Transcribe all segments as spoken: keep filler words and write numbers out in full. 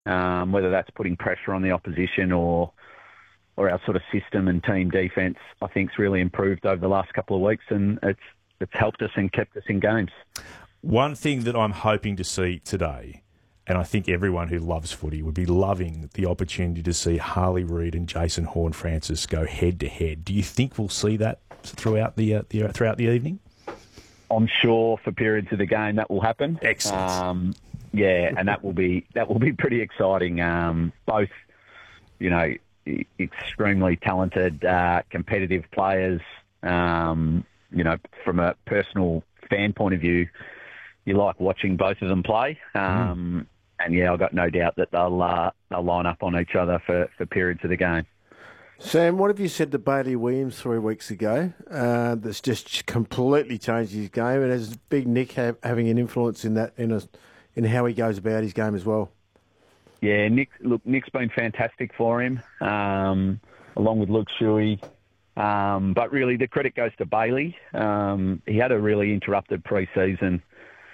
um, whether that's putting pressure on the opposition or or our sort of system and team defence, I think's really improved over the last couple of weeks, and it's it's helped us and kept us in games. One thing that I'm hoping to see today, and I think everyone who loves footy would be loving the opportunity to see Harley Reid and Jason Horne-Francis go head to head. Do you think we'll see that throughout the, uh, the uh, throughout the evening? I'm sure for periods of the game that will happen. Excellent. Um, yeah, and that will be that will be pretty exciting. Um, both, you know, e- extremely talented, uh, competitive players. Um, you know, from a personal fan point of view, you like watching both of them play. Um, mm. And yeah, I've got no doubt that they'll uh, they'll line up on each other for, for periods of the game. Sam, what have you said to Bailey Williams three weeks ago uh, that's just completely changed his game, and has Big Nick have, having an influence in that in a, in how he goes about his game as well? Yeah, Nick. Look, Nick's been fantastic for him, um, along with Luke Shuey. Um, but really, the credit goes to Bailey. Um, he had a really interrupted pre-season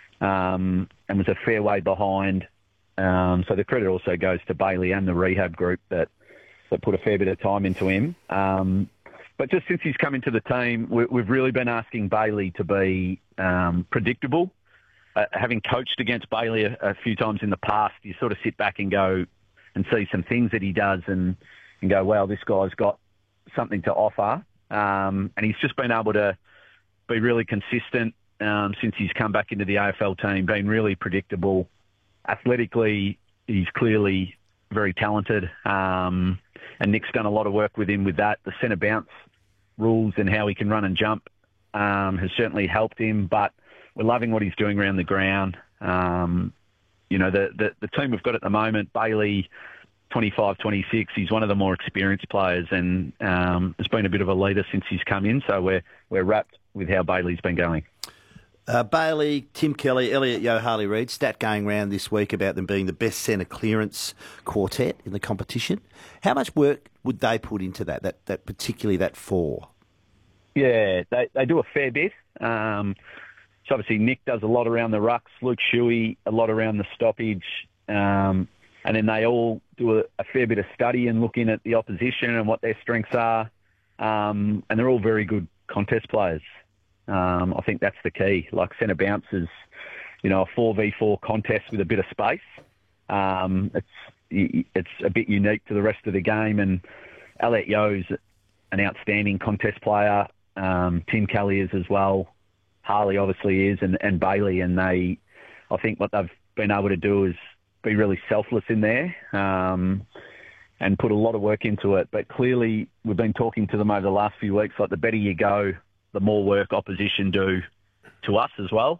um, and was a fair way behind. Um, so the credit also goes to Bailey and the rehab group that. that put a fair bit of time into him. Um, but just since he's come into the team, we, we've really been asking Bailey to be um, predictable. Uh, having coached against Bailey a, a few times in the past, you sort of sit back and go and see some things that he does and, and go, wow, this guy's got something to offer. Um, and he's just been able to be really consistent um, since he's come back into the A F L team, been really predictable. Athletically, he's clearly very talented. Um, and Nick's done a lot of work with him with that. The centre bounce rules and how he can run and jump um, has certainly helped him, but we're loving what he's doing around the ground. Um, you know, the, the, the team we've got at the moment, Bailey, twenty-five, twenty-six, he's one of the more experienced players and um, has been a bit of a leader since he's come in, so we're, we're wrapped with how Bailey's been going. Uh, Bailey, Tim Kelly, Elliot Yeo, Harley Reid, stat going round this week about them being the best centre clearance quartet in the competition. How much work would they put into that, that, that particularly that four? Yeah, they, they do a fair bit. Um, so obviously Nick does a lot around the rucks, Luke Shuey a lot around the stoppage, um, and then they all do a, a fair bit of study and looking at the opposition and what their strengths are, um, and they're all very good contest players. Um, I think that's the key. Like centre bounce is, you know, a four v four contest with a bit of space. Um, it's it's a bit unique to the rest of the game, and Elliot Yeo's an outstanding contest player. Um, Tim Kelly is as well. Harley obviously is, and, and Bailey, and they, I think what they've been able to do is be really selfless in there um, and put a lot of work into it. But clearly, we've been talking to them over the last few weeks, like the better you go, the more work opposition do to us as well.